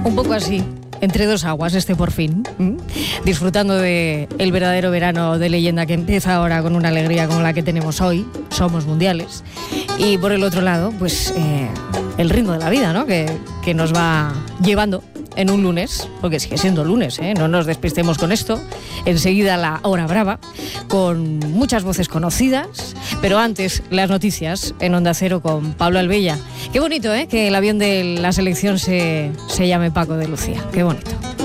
Un poco así, entre dos aguas, por fin. Disfrutando de el verdadero verano de leyenda que empieza ahora con una alegría como la que tenemos hoy. Somos mundiales. Y por el otro lado, pues el ritmo de la vida, ¿no? Que nos va llevando en un lunes, porque sigue siendo lunes, no nos despistemos con esto. Enseguida la hora brava, con muchas voces conocidas, pero antes las noticias en Onda Cero con Pablo Albella. Qué bonito, que el avión de la selección se llame Paco de Lucía, qué bonito.